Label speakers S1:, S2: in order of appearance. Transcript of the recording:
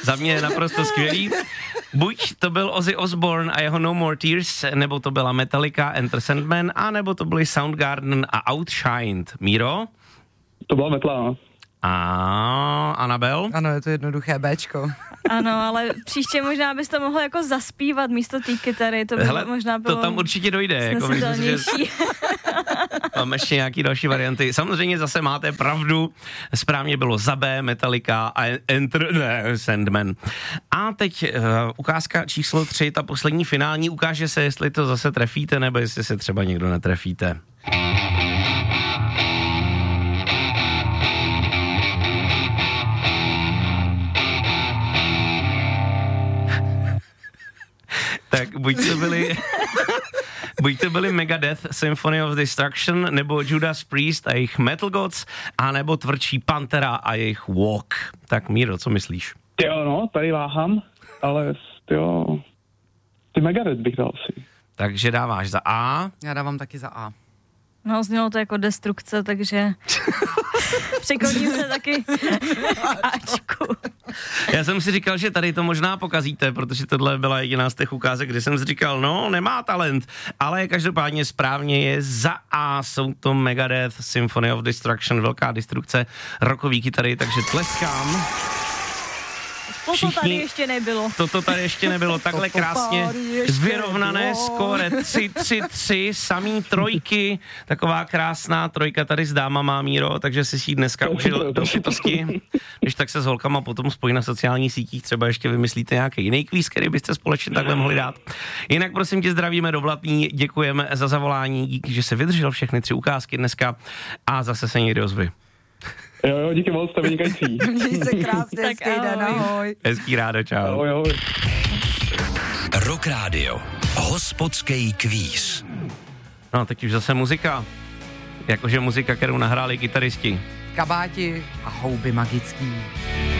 S1: Za mě je naprosto skvělý. Buď to byl Ozzy Osbourne a jeho No More Tears, nebo to byla Metallica, Enter Sandman, a nebo to byly Soundgarden a Outshined. Míro?
S2: To byla Metla, no.
S1: A Anabel?
S3: Ano, je to jednoduché Bčko.
S4: Ano, ale příště možná bys to mohl jako zaspívat místo té kytary, to by možná bylo
S1: to tam určitě dojde. Jako máme ještě nějaký další varianty. Samozřejmě zase máte pravdu, správně bylo za B, Metallica a Sandman. A teď ukázka číslo 3, ta poslední finální, ukáže se, jestli to zase trefíte, nebo jestli se třeba někdo netrefíte. Tak buď to byli Megadeth, Symphony of Destruction, nebo Judas Priest a jejich Metal Gods, a nebo tvrdší Pantera a jejich Walk. Tak Míro, co myslíš?
S2: Jo, no, tady váhám, ale ty Megadeth bych dal si.
S1: Takže dáváš za A.
S3: Já dávám taky za A.
S4: No, znělo to jako destrukce, takže přikloním se taky Ačku.
S1: Já jsem si říkal, že tady to možná pokazíte, protože tohle byla jediná z těch ukázek, kde jsem si říkal, no, nemá talent, ale každopádně správně je za A, jsou to Megadeth, Symphony of Destruction, velká destrukce, rockový kytary, takže tleskám.
S4: Toto tady ještě nebylo.
S1: Toto tady ještě nebylo, takhle krásně vyrovnané skóre, 3-3-3, samý trojky, taková krásná trojka tady s dámama, Míro, takže si ji dneska užil do sytosti. Když tak se s holkama potom spojí na sociálních sítích, třeba ještě vymyslíte nějaký jiný kvíz, který byste společně takhle mohli dát. Jinak prosím tě, zdravíme do Blatný, děkujeme za zavolání, díky, že se vydržel všechny 3 ukázky dneska a zase se někdy ozvi.
S2: Jo, díky moc, to vynikající.
S3: Měj se krásně, hezký den, ahoj.
S1: Hezký rádo, čau.
S2: Ahoj.
S5: Rock Radio, hospodský kvíz.
S1: No a teď už zase muzika. Jakože muzika, kterou nahráli kytaristi.
S3: Kabáti a houby magický.